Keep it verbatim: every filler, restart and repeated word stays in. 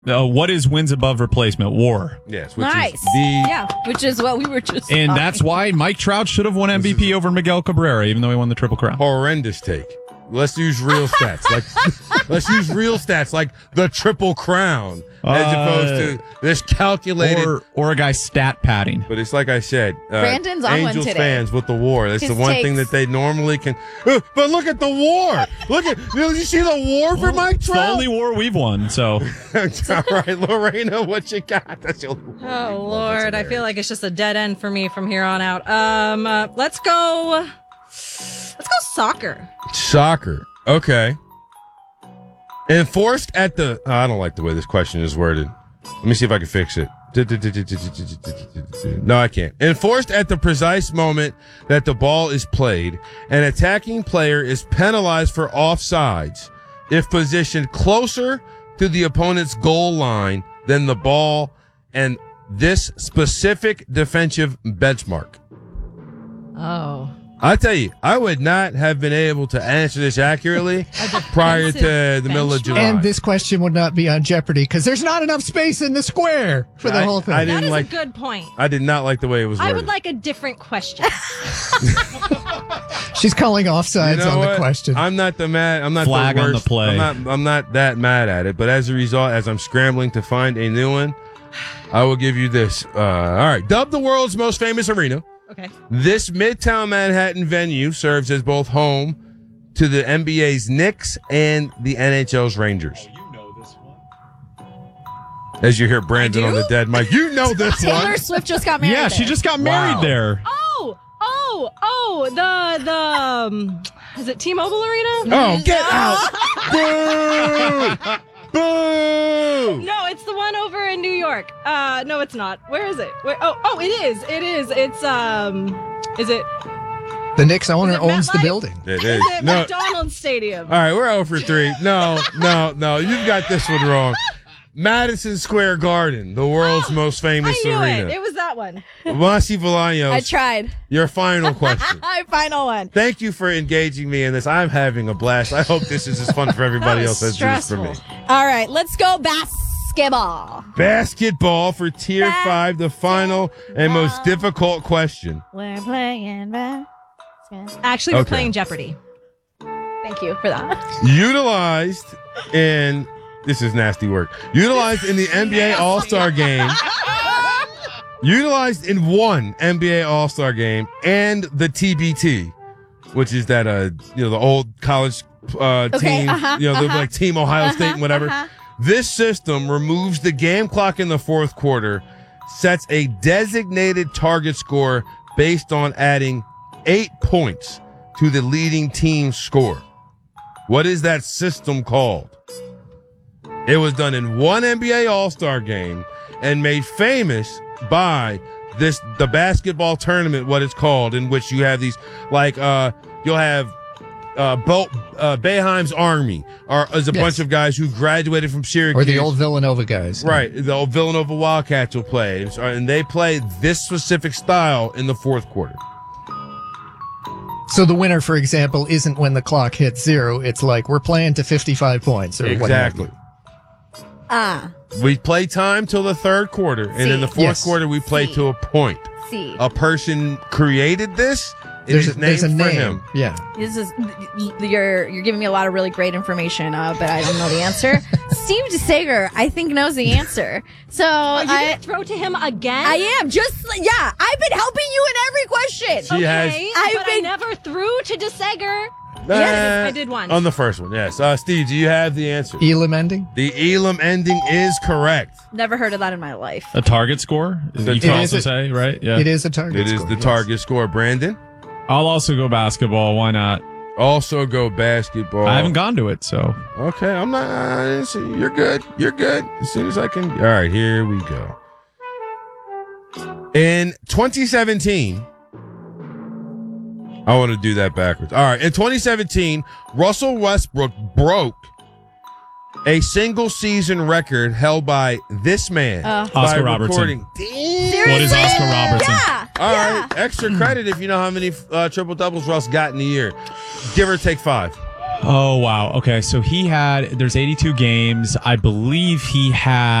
Uh, what is wins above replacement? WAR. Yes. Which Nice. Is the Yeah, which is what we were just And talking that's why Mike Trout should have won M V P over Miguel Cabrera, even though he won the Triple Crown. horrendous take. Let's use real stats. Like, let's use real stats, like the Triple Crown, as Uh, opposed to this calculated. Or, or a guy stat padding. But it's like I said, uh, Brandon's on one Angels today. fans with the WAR. That's His the one takes. thing that they normally can. Uh, but look at the WAR. Look at. Did you see the WAR for Mike It's the Trout? only war we've won, so. All right, Lorena, what you got? That's the only one. Oh, Lord. I feel like it's just a dead end for me from here on out. Um, uh, let's go. Let's go soccer. Soccer. Okay. Enforced at the. Oh, I don't like the way this question is worded. Let me see if I can fix it. No, I can't. Enforced at the precise moment that the ball is played, an attacking player is penalized for offsides if positioned closer to the opponent's goal line than the ball and this specific defensive benchmark. Oh. I tell you, I would not have been able to answer this accurately prior to the middle of July. And this question would not be on Jeopardy because there's not enough space in the square for the I- whole thing. I That didn't is like. a good point. I did not like the way it was worded. I would like a different question. She's calling offsides You know on what? the question. I'm not the mad. I'm not Flag the on worst. the play. I'm not. I'm not that mad at it. But as a result, as I'm scrambling to find a new one, I will give you this. Uh, all right. Dubbed the world's most famous arena, Okay. this Midtown Manhattan venue serves as both home to the N B A's Knicks and the N H L's Rangers. You know this one. As you hear Brandon on the dead mic, you know this Taylor one. Swift just got married. Yeah, she there. just got married Wow. there. Oh, oh, oh, the, the, um, is it T-Mobile Arena? Oh, get out! Boo! Boo! No, it's the one over in New York. Uh, no, it's not. Where is it? Where, oh, oh, it is. It is. It's, um, is it, the Knicks owner Is it owns the MetLife? building. It is is. it No. McDonald's Stadium? All right, we're zero for three. No, no, no. You've got this one wrong. Madison Square Garden, the world's most famous I knew arena. it. It was that one. Masi I Bolaños, tried. your final question. My final one. Thank you for engaging me in this. I'm having a blast. I hope this is as fun for everybody That else was as it is for me. stressful. All right, let's go basketball. Basketball for tier Bas- five, the final and most difficult question. We're playing basketball. Actually, we're Okay. playing Jeopardy. Thank you for that. Utilized in, this is nasty work, utilized in the N B A All-Star game, utilized in one N B A All-Star game and the T B T, which is that, uh, you know, the old college uh, Okay, team, uh-huh, you know, they're uh-huh. like Team Ohio State and whatever. uh-huh. This system removes the game clock in the fourth quarter, sets a designated target score based on adding eight points to the leading team's score. What is that system called? It was done in one N B A All-Star game and made famous by this, the basketball tournament, what it's called, in which you have these, like, uh, you'll have uh, Bo, uh, Boeheim's Army, or is a Yes. bunch of guys who graduated from Syracuse. Or the old Villanova guys. Right, the old Villanova Wildcats will play, and so- and they play this specific style in the fourth quarter. So the winner, for example, isn't when the clock hits zero. It's like we're playing to fifty-five points or Exactly. whatever. Ah, We play time till the third quarter, and in the fourth Yes. quarter we play See. to a point. see. A person created this. It There's is a, there's a named for name. him. Yeah. This is you're you're giving me a lot of really great information, uh, but I don't know the answer. Steve DeSager, I think, knows the answer. So Are you I gonna throw to him again? I am just yeah. I've been helping you in every question. She has- Okay, I've but I been- never threw to DeSager. Uh, I did once. On the first one, yes. Uh, Steve, do you have the answer? Elam ending? The Elam ending is correct. Never heard of that in my life. A target score? You It can is also a- say, right? Yeah. It is a target It is score, the yes. target score. Brandon, I'll also go basketball. Why not? also go basketball. I haven't gone to it, so. Okay, I'm not. Uh, see, you're good. You're good. As soon as I can. All right, here we go. In twenty seventeen, I want to do that backwards. All right, in twenty seventeen, Russell Westbrook broke a single season record held by this man Uh. by Oscar Robertson. recording. Damn. What is Oscar Robertson? Yeah. All yeah. right, extra credit if you know how many uh, triple doubles Russ got in a year. Give or take five. Oh, wow. Okay. So he had, there's eighty-two games. I believe he had